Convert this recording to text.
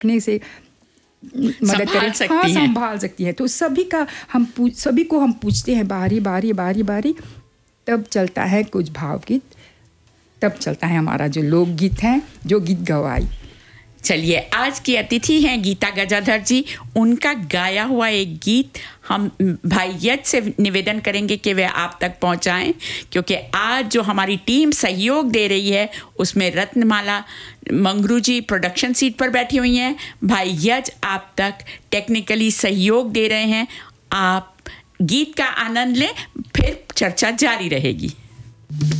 रखने से मदद करें, संभाल सकती है। तो सभी को हम पूछते हैं बारी, तब चलता है कुछ भावगीत, तब चलता है हमारा जो लोकगीत है, जो गीत गवाई। चलिए, आज की अतिथि हैं गीता गजाधर जी। उनका गाया हुआ एक गीत हम भाई यज से निवेदन करेंगे कि वे आप तक पहुंचाएं, क्योंकि आज जो हमारी टीम सहयोग दे रही है उसमें रत्नमाला मंगरू जी प्रोडक्शन सीट पर बैठी हुई हैं, भाई यज आप तक टेक्निकली सहयोग दे रहे हैं। आप गीत का आनंद लें, फिर चर्चा जारी रहेगी।